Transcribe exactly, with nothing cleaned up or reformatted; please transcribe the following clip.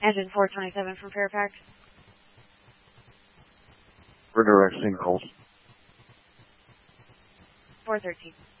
Engine four twenty-seven from Fairfax. Redirecting calls. four thirteen.